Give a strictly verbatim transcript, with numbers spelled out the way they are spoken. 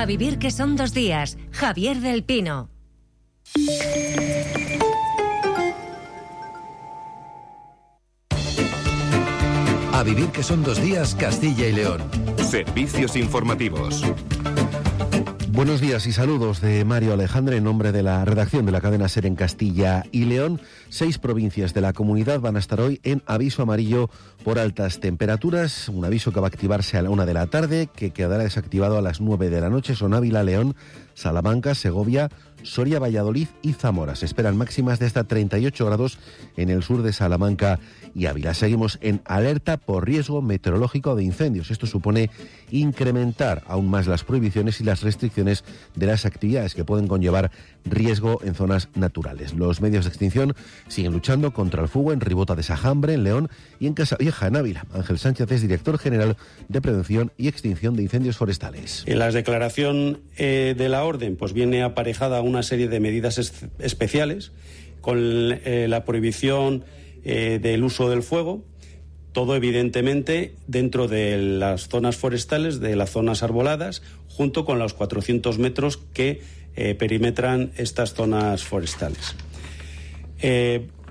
A vivir que son dos días. Javier del Pino. A vivir que son dos días, Castilla y León. Servicios informativos. Buenos días y saludos de Mario Alejandre en nombre de la redacción de la cadena SER en Castilla y León. Seis provincias de la comunidad van a estar hoy en aviso amarillo por altas temperaturas. Un aviso que va a activarse a la una de la tarde, que quedará desactivado a las nueve de la noche. Son Ávila, León, Salamanca, Segovia, Soria, Valladolid y Zamora. Se esperan máximas de hasta treinta y ocho grados en el sur de Salamanca y Ávila. Seguimos en alerta por riesgo meteorológico de incendios. Esto supone incrementar aún más las prohibiciones y las restricciones de las actividades que pueden conllevar riesgo en zonas naturales. Los medios de extinción siguen luchando contra el fuego en Ribota de Sajambre, en León, y en Casavieja, en Ávila. Ángel Sánchez es director general de Prevención y Extinción de Incendios Forestales. En la declaración eh, de la orden pues viene aparejada una serie de medidas es- especiales con eh, la prohibición eh, del uso del fuego, todo evidentemente dentro de las zonas forestales, de las zonas arboladas, junto con los cuatrocientos metros que eh, perimetran estas zonas forestales. Eh,